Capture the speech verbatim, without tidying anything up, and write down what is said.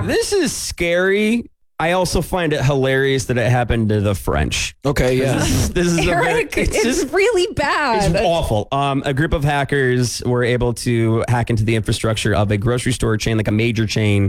This is scary. I also find it hilarious that it happened to the French. Okay, yeah. This is, this is a very, Eric, it's, just, really bad. it's awful. Um, a group of hackers were able to hack into the infrastructure of a grocery store chain, like a major chain,